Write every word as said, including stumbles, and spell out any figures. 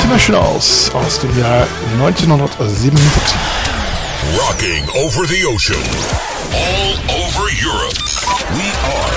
Internationals aus dem Jahr neunzehnhundertsiebenundsiebzig. Rocking over the ocean, all over Europe. We are